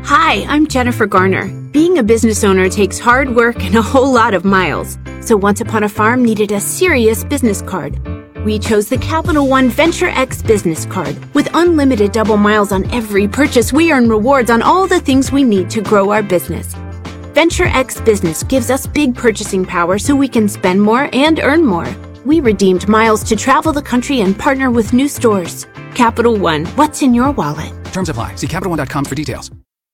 Hi, I'm Jennifer Garner. Being a business owner takes hard work and a whole lot of miles. So Once Upon a Farm needed a serious business card. We chose the Capital One Venture X business card. With unlimited double miles on every purchase, we earn rewards on all the things we need to grow our business. Venture X Business gives us big purchasing power so we can spend more and earn more. We redeemed miles to travel the country and partner with new stores. Capital One, what's in your wallet? Terms apply. See CapitalOne.com for details.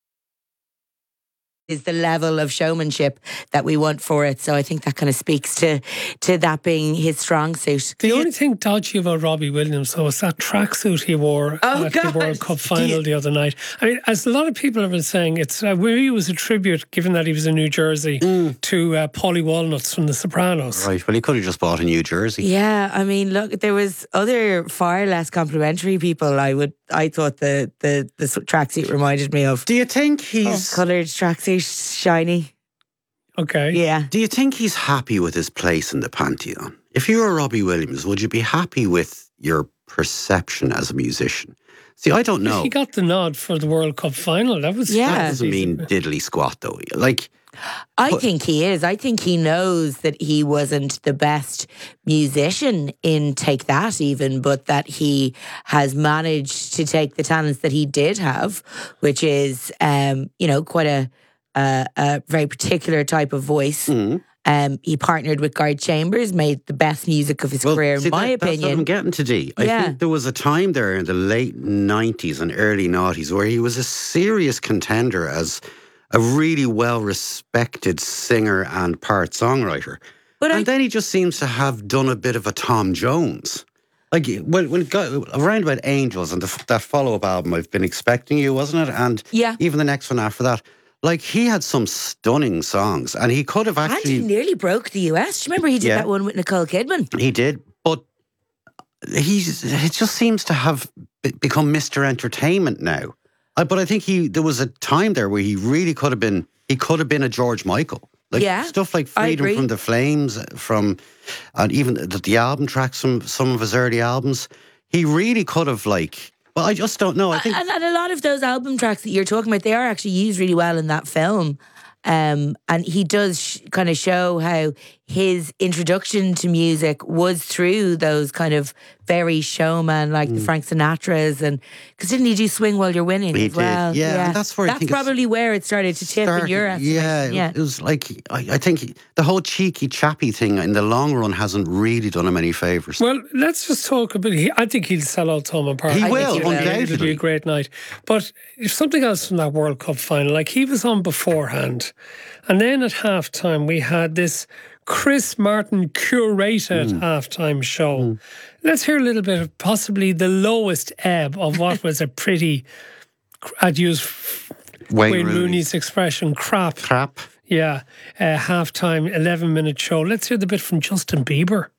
Is the level of showmanship that we want for it. So I think that kind of speaks to that being his strong suit. The only thing dodgy about Robbie Williams, though, is that tracksuit he wore at the World Cup final the other night. I mean, as a lot of people have been saying, it's maybe it was a tribute, given that he was in New Jersey, to Paulie Walnuts from The Sopranos. Right, well, he could have just bought a New Jersey. Yeah, I mean, look, there was other far less complimentary people. I thought the tracksuit reminded me of. Do you think he's coloured tracksuit, shiny? Okay. Yeah. Do you think he's happy with his place in the Pantheon? If you were Robbie Williams, would you be happy with your perception as a musician? See, I don't know. He got the nod for the World Cup final. That was That doesn't mean diddly squat, though. I think he is. I think he knows that he wasn't the best musician in Take That even, but that he has managed to take the talents that he did have, which is, quite a very particular type of voice. He partnered with Garth Chambers, made the best music of his career, in my opinion. That's what I'm getting to, Dee. I think there was a time there in the late 90s and early 90s where he was a serious contender as a really well-respected singer and part songwriter. Then he just seems to have done a bit of a Tom Jones. Like, when it got around about Angels and that follow-up album, I've Been Expecting You, wasn't it? And even the next one after that. Like, he had some stunning songs, and he could have actually... And he nearly broke the US. Do you remember he did that one with Nicole Kidman? He did, but it just seems to have become Mr. Entertainment now. But I think there was a time there where he really could have been a George Michael. Stuff like Freedom from the Flames, and even the album tracks from some of his early albums. He really could have well, I just don't know. I think, and a lot of those album tracks that you're talking about, they are actually used really well in that film. And he does kind of show how his introduction to music was through those kind of very showman, like the Frank Sinatras, and because didn't he do Swing While You're Winning as well? Yeah. And that's where probably where it started to tip in your estimation. Yeah, it was like I think the whole cheeky chappy thing in the long run hasn't really done him any favours. Well, let's just talk a bit. I think he'll sell out Thomond Park. He will, undoubtedly. undoubtedly. It'll be a great night. But if something else from that World Cup final, like he was on beforehand, and then at halftime we had this Chris Martin curated halftime show. Let's hear a little bit of possibly the lowest ebb of what was a pretty, I'd use Wayne Rooney's expression, crap. Crap. Yeah, halftime, 11-minute show. Let's hear the bit from Justin Bieber.